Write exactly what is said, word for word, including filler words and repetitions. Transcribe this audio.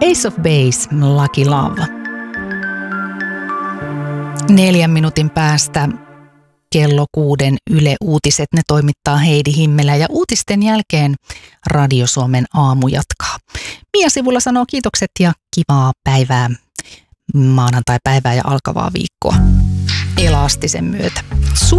Ace of Base, Lucky Love. Neljän minuutin päästä kello kuuden Yle Uutiset, ne toimittaa Heidi Himmelä ja uutisten jälkeen Radio Suomen aamu jatkaa. Mia Sivulla sanoo kiitokset ja kivaa päivää, maanantai-päivää ja alkavaa viikkoa Elastisen myötä.